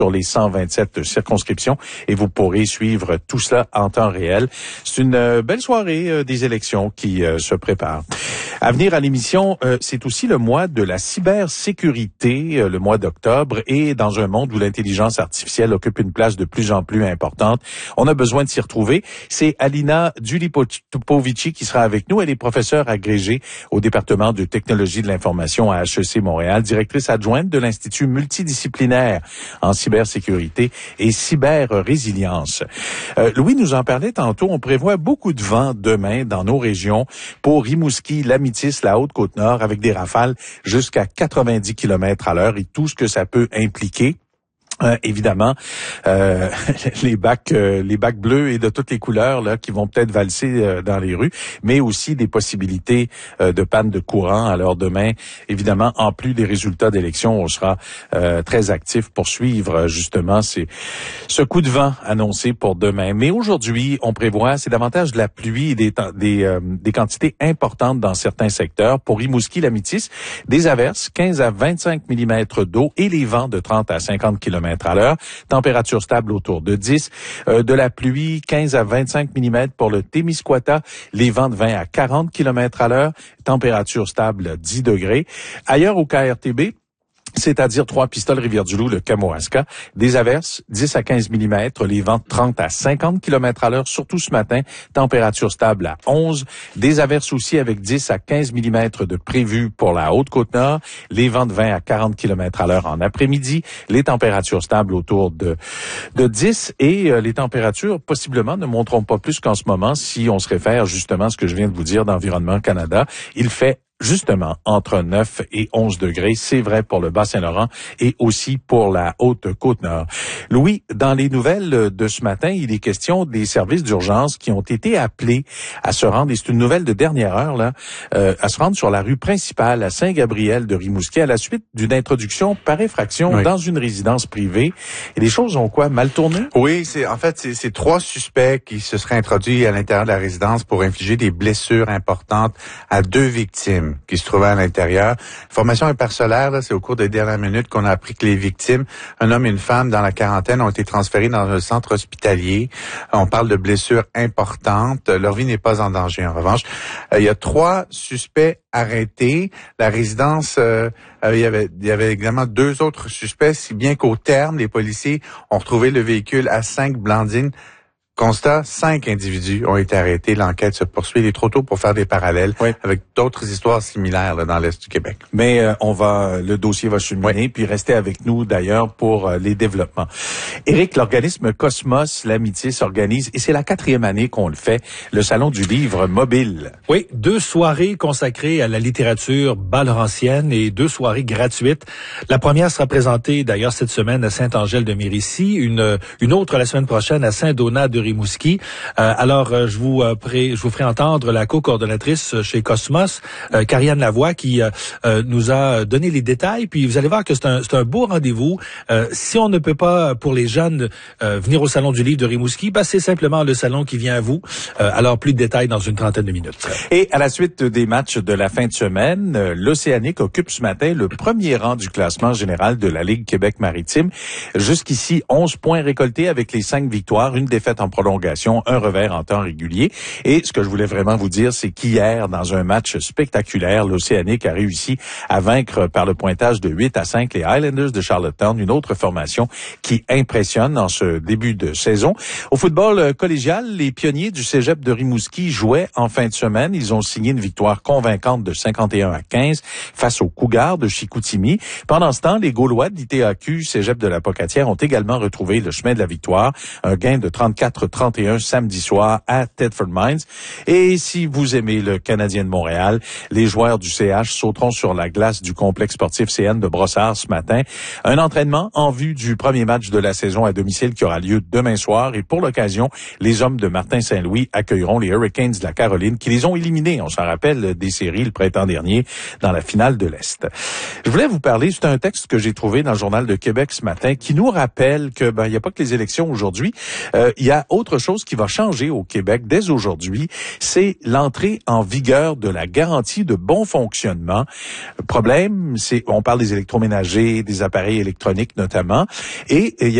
sur les 127 circonscriptions et vous pourrez suivre tout cela en temps réel. C'est une belle soirée des élections qui se prépare. À venir à l'émission, c'est aussi le mois de la cybersécurité, le mois d'octobre, et dans un monde où l'intelligence artificielle occupe une place de plus en plus importante, on a besoin de s'y retrouver. C'est Alina Dulipovici qui sera avec nous. Elle est professeure agrégée au département de technologie de l'information à HEC Montréal, directrice adjointe de l'Institut multidisciplinaire en cybersécurité et cyber-résilience. Louis nous en parlait tantôt. On prévoit beaucoup de vent demain dans nos régions pour Rimouski, L'Amitis, la Haute-Côte-Nord, avec des rafales jusqu'à 90 km/h et tout ce que ça peut impliquer. Évidemment, les bacs bleus et de toutes les couleurs là qui vont peut-être valser dans les rues, mais aussi des possibilités de panne de courant. Alors demain, évidemment, en plus des résultats d'élection, on sera très actif pour suivre justement ce coup de vent annoncé pour demain. Mais aujourd'hui, on prévoit c'est davantage de la pluie et des quantités importantes dans certains secteurs. Pour Rimouski, L'Amitis, des averses, 15 à 25 mm d'eau et les vents de 30 à 50 km/h. Température stable autour de 10. De la pluie, 15 à 25 mm pour le Témiscouata. Les vents de 20 à 40 km/h. Température stable 10 degrés. Ailleurs au KRTB, c'est-à-dire Trois-Pistoles-Rivière-du-Loup, le Kamoasca, des averses, 10 à 15 mm, les vents de 30 à 50 km/h, surtout ce matin, température stable à 11, des averses aussi avec 10 à 15 mm de prévu pour la Haute-Côte-Nord, les vents de 20 à 40 km/h en après-midi, les températures stables autour de 10 et les températures possiblement ne monteront pas plus qu'en ce moment si on se réfère justement à ce que je viens de vous dire d'Environnement Canada. Il fait justement entre 9 et 11 degrés. C'est vrai pour le Bas-Saint-Laurent et aussi pour la Haute-Côte-Nord. Louis, dans les nouvelles de ce matin, il est question des services d'urgence qui ont été appelés à se rendre, et c'est une nouvelle de dernière heure, là, à se rendre sur la rue principale à Saint-Gabriel de Rimouski à la suite d'une introduction par effraction dans une résidence privée. Et les choses ont quoi, mal tourné? Oui, c'est 3 suspects qui se seraient introduits à l'intérieur de la résidence pour infliger des blessures importantes à 2 victimes qui se trouvaient à l'intérieur. Information imparcellaire, là, c'est au cours des dernières minutes qu'on a appris que les victimes, un homme et une femme dans la quarantaine, ont été transférés dans un centre hospitalier. On parle de blessures importantes. Leur vie n'est pas en danger, en revanche. Il y a 3 suspects arrêtés. La résidence, il y avait également 2 autres suspects, si bien qu'au terme, les policiers ont retrouvé le véhicule à 5 Blandines. Constat, 5 individus ont été arrêtés. L'enquête se poursuit. Il est trop tôt pour faire des parallèles avec d'autres histoires similaires là, dans l'Est du Québec. Mais le dossier va cheminer, puis restez avec nous d'ailleurs pour les développements. Éric, l'organisme Cosmos, l'Amitis organise, et c'est la 4e année qu'on le fait, le Salon du livre mobile. Oui, 2 soirées consacrées à la littérature bas-laurentienne et 2 soirées gratuites. La première sera présentée d'ailleurs cette semaine à Saint-Angèle-de-Mérici, une autre la semaine prochaine à Saint-Donat de Rimouski. Alors, je vous ferai entendre la co-coordonnatrice chez Cosmos, Karianne Lavoie, qui nous a donné les détails. Puis vous allez voir que c'est un beau rendez-vous. Si on ne peut pas, pour les jeunes, venir au Salon du livre de Rimouski, c'est simplement le salon qui vient à vous. Alors, plus de détails dans une trentaine de minutes. Et à la suite des matchs de la fin de semaine, l'Océanique occupe ce matin le premier rang du classement général de la Ligue Québec-Maritime. Jusqu'ici, 11 points récoltés avec les 5 victoires, une défaite en prolongation, un revers en temps régulier. Et ce que je voulais vraiment vous dire, c'est qu'hier, dans un match spectaculaire, l'Océanique a réussi à vaincre par le pointage de 8-5 les Highlanders de Charlottetown, une autre formation qui impressionne en ce début de saison. Au football collégial, les pionniers du cégep de Rimouski jouaient en fin de semaine. Ils ont signé une victoire convaincante de 51-15 face aux Cougars de Chicoutimi. Pendant ce temps, les Gaulois de l'ITAQ, cégep de la Pocatière, ont également retrouvé le chemin de la victoire. Un gain de 34-31 samedi soir à Thetford Mines. Et si vous aimez le Canadien de Montréal, les joueurs du CH sauteront sur la glace du complexe sportif CN de Brossard ce matin. Un entraînement en vue du premier match de la saison à domicile qui aura lieu demain soir. Et pour l'occasion, les hommes de Martin Saint-Louis accueilleront les Hurricanes de la Caroline qui les ont éliminés, on s'en rappelle, des séries le printemps dernier dans la finale de l'Est. Je voulais vous parler, c'est un texte que j'ai trouvé dans le Journal de Québec ce matin qui nous rappelle que il n'y a pas que les élections aujourd'hui. Il y a autre chose qui va changer au Québec dès aujourd'hui, c'est l'entrée en vigueur de la garantie de bon fonctionnement. Le problème, c'est, on parle des électroménagers, des appareils électroniques notamment, et il y a